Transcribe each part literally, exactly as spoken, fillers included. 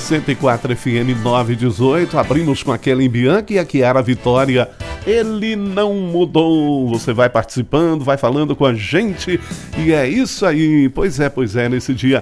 cento e quatro F M nove dezoito, abrimos com a Kelly Bianchi e a Chiara Vitória. Ele não mudou. Você vai participando, vai falando com a gente e é isso aí. Pois é, pois é, nesse dia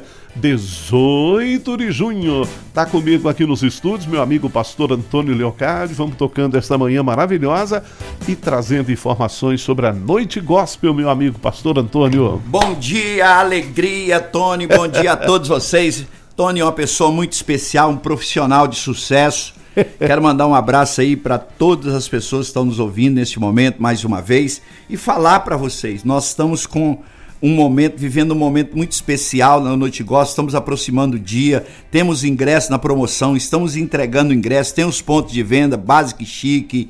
dezoito de junho, tá comigo aqui nos estúdios meu amigo pastor Antônio Leocádio. Vamos tocando esta manhã maravilhosa e trazendo informações sobre a Noite Gospel, meu amigo pastor Antônio. Bom dia, alegria, Tony, bom dia a todos vocês. Tony é uma pessoa muito especial, um profissional de sucesso. Quero mandar um abraço aí para todas as pessoas que estão nos ouvindo neste momento, mais uma vez, e falar para vocês, nós estamos com um momento, vivendo um momento muito especial na Noite Gospel, estamos aproximando o dia, temos ingresso na promoção, estamos entregando ingresso, tem os pontos de venda, Basic Chic,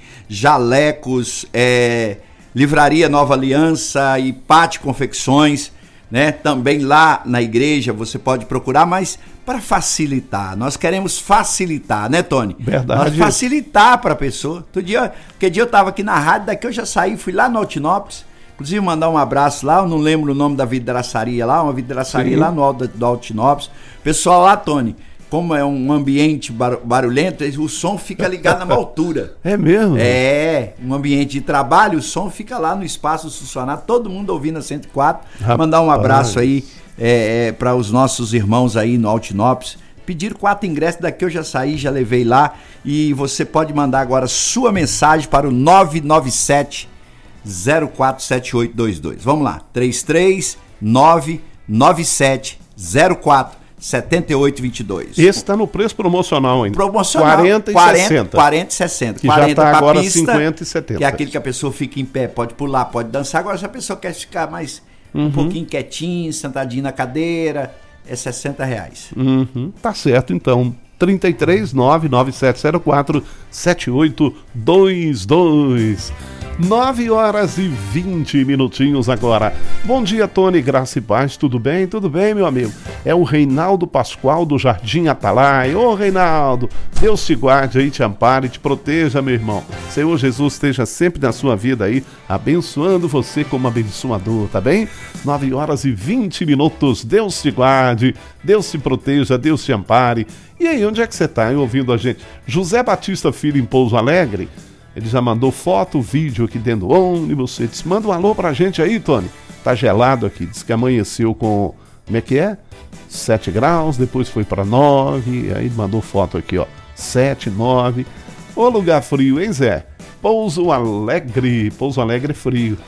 Jalecos, é, Livraria Nova Aliança e Pátio Confecções, né? Também lá na igreja você pode procurar, mas para facilitar, nós queremos facilitar, né, Tony? Verdade. Nós facilitar para a pessoa. Outro dia, que dia eu estava aqui na rádio, daqui eu já saí, fui lá no Altinópolis, inclusive mandar um abraço lá, eu não lembro o nome da vidraçaria lá, uma vidraçaria Sim. lá no Alto do Altinópolis. Pessoal lá, Tony, como é um ambiente bar- barulhento, o som fica ligado na altura. É mesmo? É, um ambiente de trabalho, o som fica lá no espaço funcionar, todo mundo ouvindo a cento e quatro. Rapaz. Mandar um abraço aí é, é, para os nossos irmãos aí no Altinópolis. Pediram quatro ingressos, daqui eu já saí, já levei lá. E você pode mandar agora sua mensagem para o nove nove sete, zero quatro sete oito dois dois. Vamos lá, três três nove nove sete zero quatro setenta e oito vinte e dois. Esse está no preço promocional ainda. Promocional. quarenta e sessenta. quarenta e sessenta. Que já está agora pista, cinquenta e setenta. Que é aquele que a pessoa fica em pé, pode pular, pode dançar. Agora, se a pessoa quer ficar mais uhum. um pouquinho quietinho, sentadinho na cadeira, é sessenta reais. Uhum. Tá certo, então. trinta e três nove nove sete zero quatro sete oito dois dois. nove horas e vinte minutinhos agora. Bom dia, Tony, graça e paz, tudo bem? Tudo bem, meu amigo? É o Reinaldo Pascoal do Jardim Atalaia. Ô, Reinaldo, Deus te guarde aí, te ampare, te proteja, meu irmão. Senhor Jesus esteja sempre na sua vida aí, abençoando você como abençoador, tá bem? nove horas e vinte minutos, Deus te guarde, Deus te proteja, Deus te ampare. E aí, onde é que você tá, hein, ouvindo a gente? José Batista Filho em Pouso Alegre. Ele já mandou foto, vídeo aqui dentro do ônibus. Você disse, manda um alô pra gente aí, Tony. Tá gelado aqui, diz que amanheceu com, como é que é? sete graus, depois foi para nove, aí mandou foto aqui, ó, sete, nove. Ô lugar frio, hein, Zé? Pouso Alegre, Pouso Alegre é frio.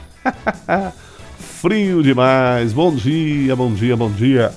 Frio demais, bom dia, bom dia, bom dia.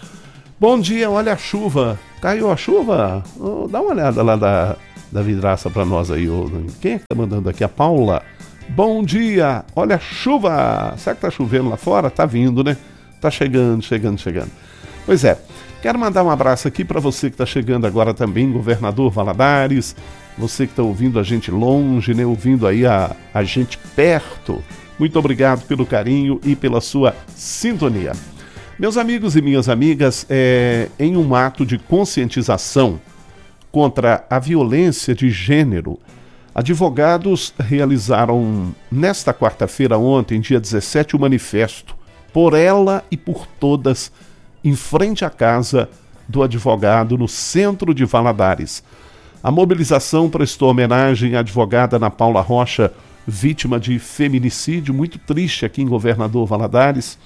Bom dia, olha a chuva. Caiu a chuva? Oh, dá uma olhada lá da... da vidraça para nós aí. Quem é que tá mandando aqui? A Paula. Bom dia, olha a chuva. Será que tá chovendo lá fora? Tá vindo, né? Tá chegando, chegando, chegando. Pois é, quero mandar um abraço aqui para você que tá chegando agora também, Governador Valadares, você que tá ouvindo a gente longe, né? Ouvindo aí a, a gente perto. Muito obrigado pelo carinho e pela sua sintonia. Meus amigos e minhas amigas, é, em um ato de conscientização contra a violência de gênero, advogados realizaram nesta quarta-feira, ontem, dia dezessete, o manifesto Por Ela e por Todas, em frente à casa do advogado no centro de Valadares. A mobilização prestou homenagem à advogada Ana Paula Rocha, vítima de feminicídio, muito triste aqui em Governador Valadares.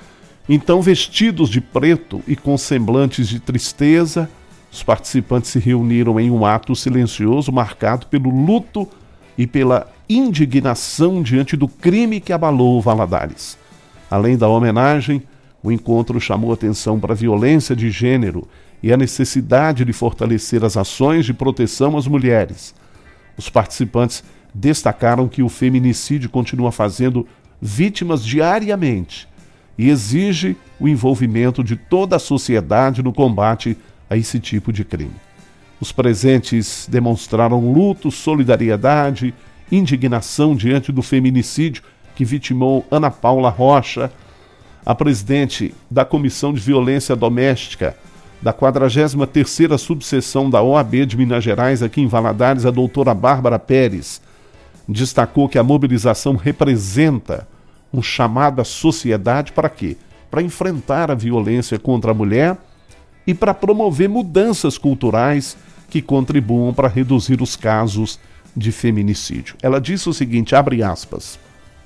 Então, vestidos de preto e com semblantes de tristeza, os participantes se reuniram em um ato silencioso marcado pelo luto e pela indignação diante do crime que abalou Valadares. Além da homenagem, o encontro chamou atenção para a violência de gênero e a necessidade de fortalecer as ações de proteção às mulheres. Os participantes destacaram que o feminicídio continua fazendo vítimas diariamente e exige o envolvimento de toda a sociedade no combate a esse tipo de crime. Os presentes demonstraram luto, solidariedade, indignação diante do feminicídio que vitimou Ana Paula Rocha. A presidente da Comissão de Violência Doméstica da quadragésima terceira subseção da O A B de Minas Gerais, aqui em Valadares, a doutora Bárbara Pérez, destacou que a mobilização representa um chamado à sociedade para quê? Para enfrentar a violência contra a mulher e para promover mudanças culturais que contribuam para reduzir os casos de feminicídio. Ela disse o seguinte, abre aspas,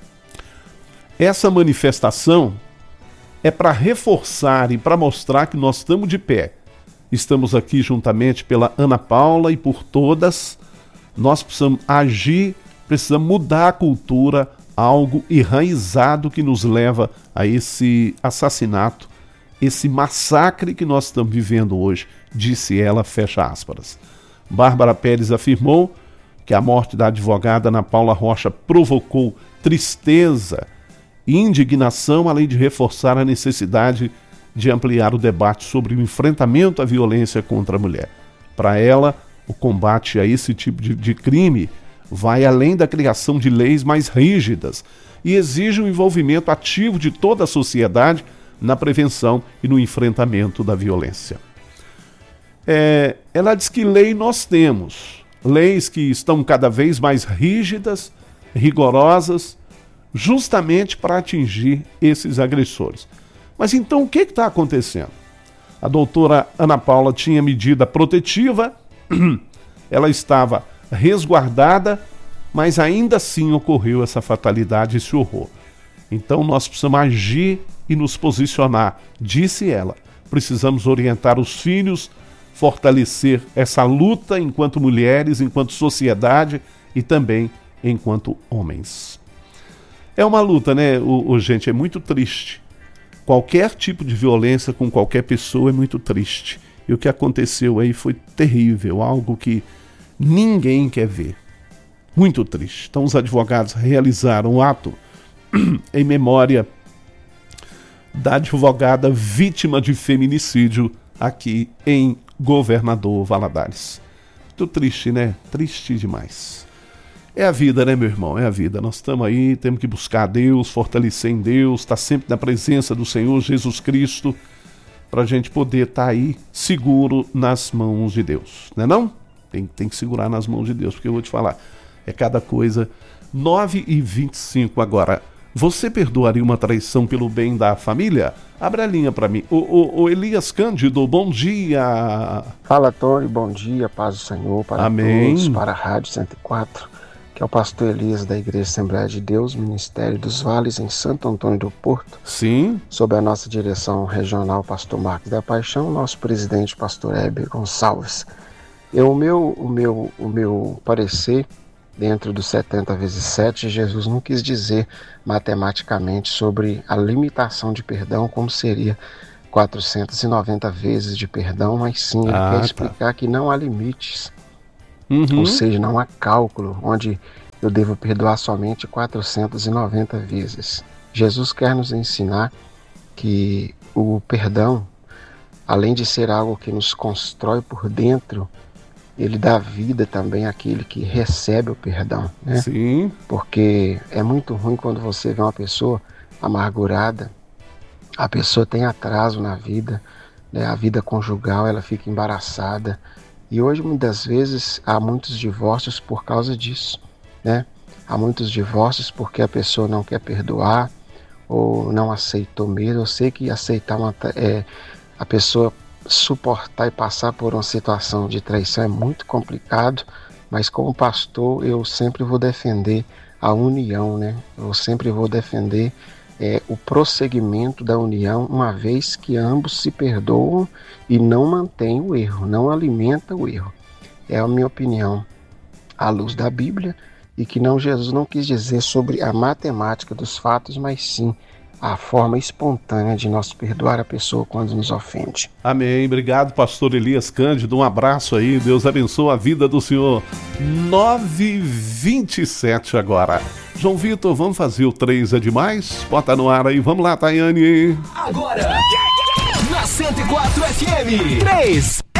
essa manifestação é para reforçar e para mostrar que nós estamos de pé. Estamos aqui juntamente pela Ana Paula e por todas. Nós precisamos agir, precisamos mudar a cultura, algo enraizado que nos leva a esse assassinato, esse massacre que nós estamos vivendo hoje, disse ela, fecha aspas. Bárbara Pérez afirmou que a morte da advogada Ana Paula Rocha provocou tristeza e indignação, além de reforçar a necessidade de ampliar o debate sobre o enfrentamento à violência contra a mulher. Para ela, o combate a esse tipo de, de crime vai além da criação de leis mais rígidas e exige o envolvimento ativo de toda a sociedade na prevenção e no enfrentamento da violência. É, ela diz que lei nós temos, leis que estão cada vez mais rígidas, rigorosas, justamente para atingir esses agressores. Mas então o que está acontecendo? A doutora Ana Paula tinha medida protetiva, ela estava resguardada, mas ainda assim ocorreu essa fatalidade, esse horror. Então nós precisamos agir e nos posicionar, disse ela. Precisamos orientar os filhos, fortalecer essa luta enquanto mulheres, enquanto sociedade e também enquanto homens. É uma luta, né, o, o, gente, é muito triste. Qualquer tipo de violência com qualquer pessoa é muito triste. E o que aconteceu aí foi terrível, algo que ninguém quer ver. Muito triste. Então os advogados realizaram o ato em memória da advogada vítima de feminicídio aqui em Governador Valadares. Muito triste, né? Triste demais. É a vida, né, meu irmão? É a vida. Nós estamos aí, temos que buscar a Deus, fortalecer em Deus, estar sempre na presença do Senhor Jesus Cristo, para a gente poder estar aí seguro nas mãos de Deus. Não é não? Tem, tem que segurar nas mãos de Deus, porque eu vou te falar, é cada coisa. nove e vinte e cinco agora. Você perdoaria uma traição pelo bem da família? Abre a linha para mim. O, o, o Elias Cândido, bom dia. Fala, Tony, bom dia, paz do Senhor para Amém. Todos, para a Rádio cento e quatro, que é o pastor Elias da Igreja Assembleia de Deus, Ministério dos Vales, em Santo Antônio do Porto. Sim. Sob a nossa direção regional, pastor Marcos da Paixão, nosso presidente, pastor Heber Gonçalves. Eu, o, meu, o, meu, o meu parecer, dentro dos setenta vezes sete, Jesus não quis dizer matematicamente sobre a limitação de perdão, como seria quatrocentas e noventa vezes de perdão, mas sim, ele ah, quer explicar tá. que não há limites, uhum. ou seja, não há cálculo onde eu devo perdoar somente quatrocentas e noventa vezes. Jesus quer nos ensinar que o perdão, além de ser algo que nos constrói por dentro, ele dá vida também àquele que recebe o perdão, né? Sim. Porque é muito ruim quando você vê uma pessoa amargurada, a pessoa tem atraso na vida, né? A vida conjugal, ela fica embaraçada. E hoje, muitas vezes, há muitos divórcios por causa disso, né? Há muitos divórcios porque a pessoa não quer perdoar ou não aceitou mesmo. Eu sei que aceitar uma, é, a pessoa suportar e passar por uma situação de traição é muito complicado, mas como pastor eu sempre vou defender a união, né? Eu sempre vou defender é, o prosseguimento da união, uma vez que ambos se perdoam e não mantêm o erro, não alimenta o erro. É a minha opinião à luz da Bíblia, e que não, Jesus não quis dizer sobre a matemática dos fatos, mas sim a forma espontânea de nós perdoar a pessoa quando nos ofende. Amém. Obrigado, pastor Elias Cândido. Um abraço aí. Deus abençoe a vida do senhor. nove e vinte e sete agora. João Vitor, vamos fazer o três é demais? Bota no ar aí. Vamos lá, Tayane. Agora, na cento e quatro F M, três